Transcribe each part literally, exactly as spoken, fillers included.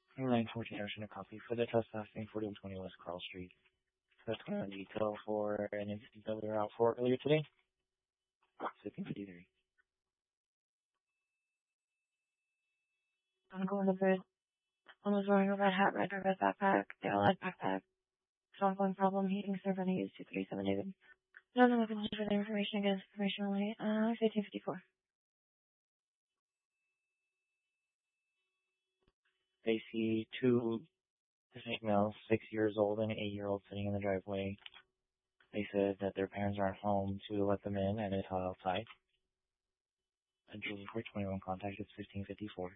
nine fourteen Ocean, a copy for the trespassing, forty-one twenty West Carl Street. That's kind of detail for an incident that we were out for earlier today. fifteen fifty-three. I'm going to bed. I was wearing a red hat, red red backpack, the all red backpack. Ongoing problem, heating server needs two three seven David. No, no, looking for the information against information only. Uh, eighteen fifty-four. They see two Hispanic males, six years old and an eight-year-old sitting in the driveway. They said that their parents aren't home to let them in and it's hot outside. A Julie four twenty-one contact is fifteen fifty-four.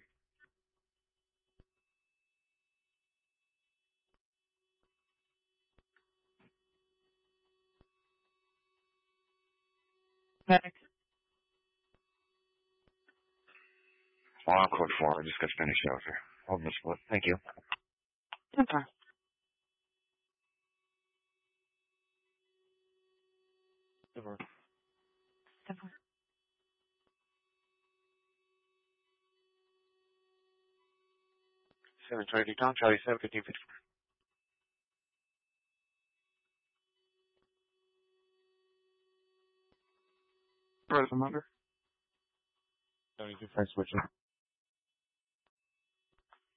Medic. Well, I'm code four. I just got finished over. Hold this split. Thank you. Okay. Over. Simple. seven twenty Tom Charlie seven fifteen fifty-four. Where's the number? seventy-two Frank switching.